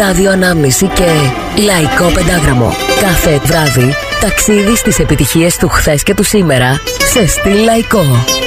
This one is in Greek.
ράδιο ανάμνηση και λαϊκό πεντάγραμμο. Κάθε βράδυ ταξίδι στις επιτυχίες του χθες και του σήμερα σε στυλ λαϊκό.